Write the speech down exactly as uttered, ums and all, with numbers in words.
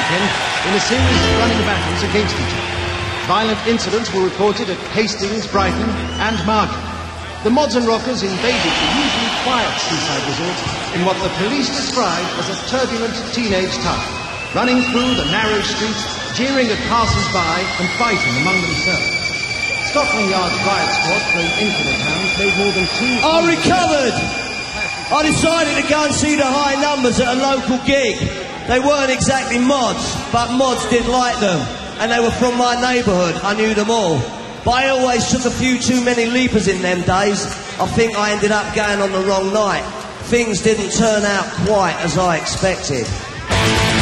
weekend in a series of running battles against each other. Violent incidents were reported at Hastings, Brighton and Margate. The Mods and Rockers invaded the usually quiet seaside resort in what the police described as a turbulent teenage town, running through the narrow streets, jeering at passers-by and fighting among themselves. Scotland Yard's riot squad thrown into the town made more than two... I recovered! I decided to go and see the high numbers at a local gig. They weren't exactly mods, but mods did like them. And they were from my neighbourhood. I knew them all. But I always took a few too many leapers in them days. I think I ended up going on the wrong night. Things didn't turn out quite as I expected.